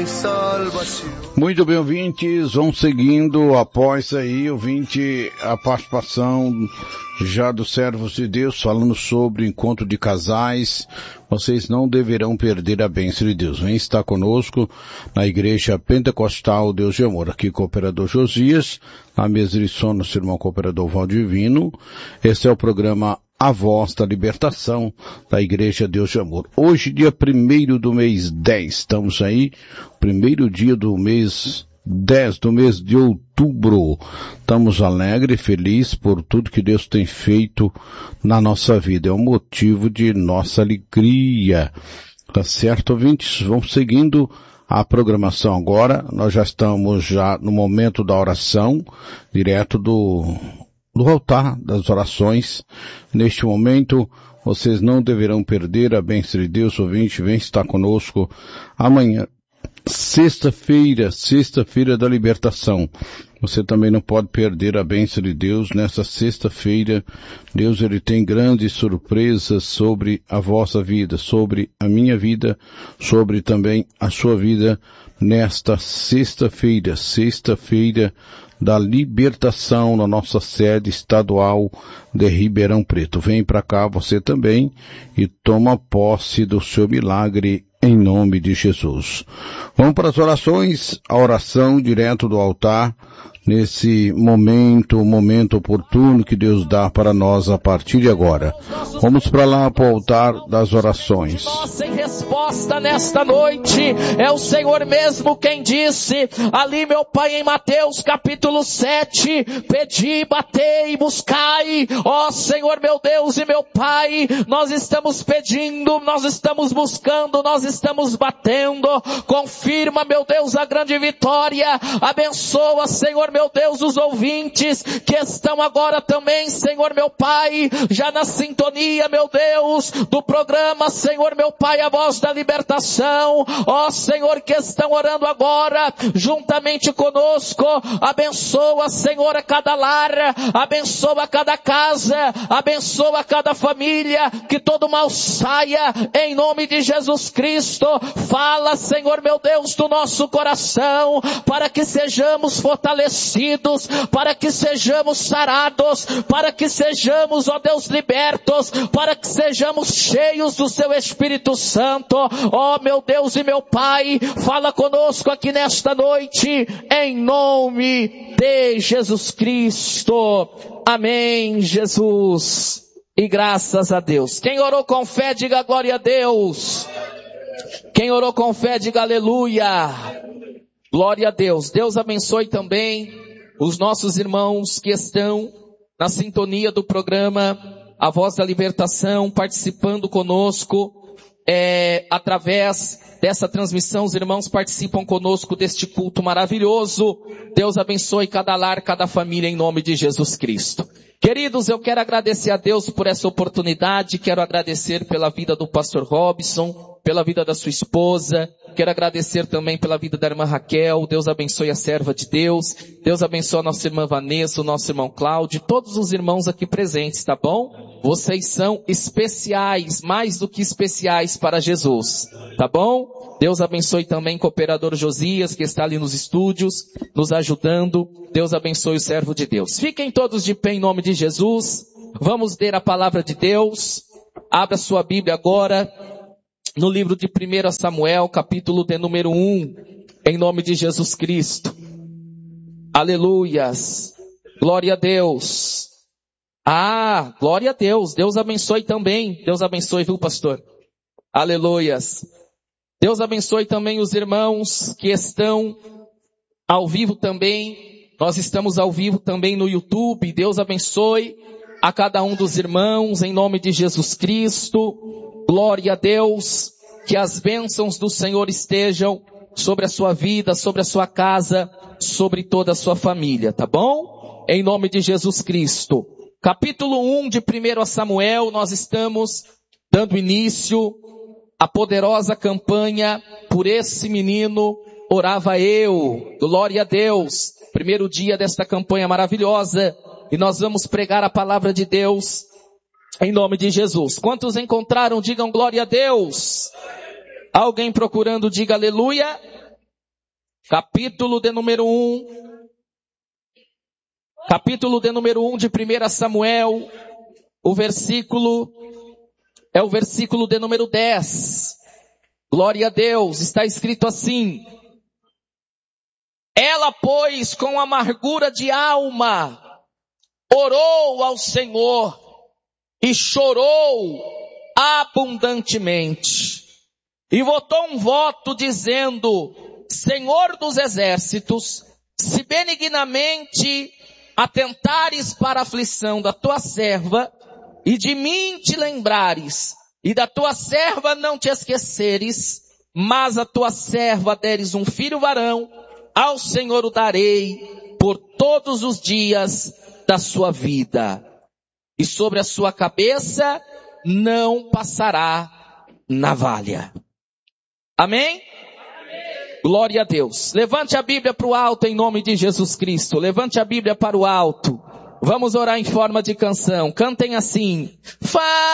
mi salvación. Muito bem, ouvintes, vamos seguindo após aí, ouvinte, a participação já dos servos de Deus, falando sobre encontro de casais. Vocês não deverão perder a bênção de Deus. Vem estar conosco na Igreja Pentecostal Deus de Amor, aqui Cooperador Josias, na mesa de som, nosso irmão Cooperador Valdivino. Esse é o programa A Voz da Libertação da Igreja Deus de Amor. Hoje, dia 1º do mês 10, estamos aí, primeiro dia do mês 10 do mês de outubro. Estamos alegres e felizes por tudo que Deus tem feito na nossa vida. É um motivo de nossa alegria. Tá certo, ouvintes? Vamos seguindo a programação agora. Nós já estamos no momento da oração, direto do altar das orações. Neste momento, vocês não deverão perder a bênção de Deus, ouvinte. Vem estar conosco amanhã. Sexta-feira da libertação. Você também não pode perder a bênção de Deus nessa sexta-feira. Deus, ele tem grandes surpresas sobre a vossa vida, sobre a minha vida, sobre também a sua vida nesta sexta-feira da libertação na nossa sede estadual de Ribeirão Preto. Vem para cá você também e toma posse do seu milagre em nome de Jesus. Vamos para as orações, a oração direto do altar, nesse momento oportuno que Deus dá para nós a partir de agora. Vamos para lá, para o altar das orações. Nossa resposta nesta noite é o Senhor mesmo quem disse ali, meu Pai, em Mateus capítulo 7, pedi, batei, buscai. Ó Senhor, meu Deus e meu Pai, nós estamos pedindo, nós estamos buscando, nós estamos batendo. Confirma, meu Deus, a grande vitória. Abençoa, Senhor, meu Deus, os ouvintes que estão agora também, Senhor, meu Pai, já na sintonia, meu Deus, do programa, Senhor, meu Pai, a voz da libertação. Ó Senhor, que estão orando agora, juntamente conosco. Abençoa, Senhor, a cada lar, abençoa cada casa, abençoa cada família, que todo mal saia, em nome de Jesus Cristo. Fala, Senhor, meu Deus, do nosso coração, para que sejamos fortalecidos, para que sejamos sarados, para que sejamos, ó Deus, libertos, para que sejamos cheios do Seu Espírito Santo. Ó meu Deus e meu Pai, fala conosco aqui nesta noite, em nome de Jesus Cristo. Amém, Jesus. E graças a Deus. Quem orou com fé, diga glória a Deus. Quem orou com fé, diga aleluia. Glória a Deus. Deus abençoe também os nossos irmãos que estão na sintonia do programa A Voz da Libertação, participando conosco, através dessa transmissão. Os irmãos participam conosco deste culto maravilhoso. Deus abençoe cada lar, cada família, em nome de Jesus Cristo. Queridos, eu quero agradecer a Deus por essa oportunidade, quero agradecer pela vida do pastor Robson, pela vida da sua esposa, quero agradecer também pela vida da irmã Raquel. Deus abençoe a serva de Deus, Deus abençoe a nossa irmã Vanessa, o nosso irmão Cláudio, todos os irmãos aqui presentes, tá bom? Vocês são especiais, mais do que especiais para Jesus, tá bom? Deus abençoe também o Cooperador Josias, que está ali nos estúdios, nos ajudando. Deus abençoe o servo de Deus. Fiquem todos de pé em nome de Jesus. Vamos ler a palavra de Deus. Abra sua Bíblia agora no livro de 1 Samuel, capítulo de número 1, em nome de Jesus Cristo. Aleluias. Glória a Deus. Ah, glória a Deus. Deus abençoe também. Deus abençoe, viu, pastor? Aleluias. Deus abençoe também os irmãos que estão ao vivo também. Nós estamos ao vivo também no YouTube. Deus abençoe a cada um dos irmãos, em nome de Jesus Cristo. Glória a Deus. Que as bênçãos do Senhor estejam sobre a sua vida, sobre a sua casa, sobre toda a sua família, tá bom? Em nome de Jesus Cristo. Capítulo 1 de 1 Samuel, nós estamos dando início à poderosa campanha Por Esse Menino Orava Eu. Glória a Deus. Primeiro dia desta campanha maravilhosa, e nós vamos pregar a palavra de Deus em nome de Jesus. Quantos encontraram, digam glória a Deus. Alguém procurando, diga aleluia. capítulo de número 1 de 1 Samuel, o versículo de número 10. Glória a Deus, está escrito assim: ela, pois, com amargura de alma, orou ao Senhor e chorou abundantemente. E votou um voto dizendo: Senhor dos exércitos, se benignamente atentares para a aflição da tua serva, e de mim te lembrares, e da tua serva não te esqueceres, mas a tua serva deres um filho varão, ao Senhor o darei por todos os dias da sua vida, e sobre a sua cabeça não passará navalha. Amém? Glória a Deus. Levante a Bíblia para o alto em nome de Jesus Cristo. Levante a Bíblia para o alto. Vamos orar em forma de canção. Cantem assim.